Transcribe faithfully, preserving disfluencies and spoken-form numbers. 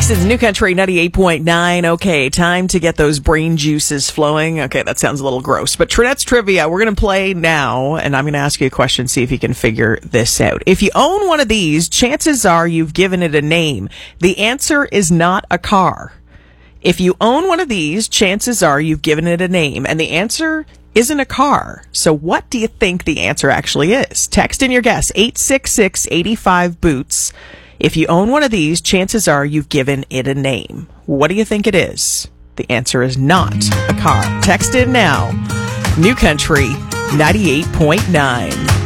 This is New Country ninety-eight point nine. Okay, time to get those brain juices flowing. Okay, that sounds a little gross. But Trinette's Trivia, we're going to play now, and I'm going to ask you a question, see if you can figure this out. If you own one of these, chances are you've given it a name. The answer is not a car. If you own one of these, chances are you've given it a name, and the answer isn't a car. So what do you think the answer actually is? Text in your guess, eight six six, eight five, boots. If you own one of these, chances are you've given it a name. What do you think it is? The answer is not a car. Text in now. New Country ninety-eight point nine.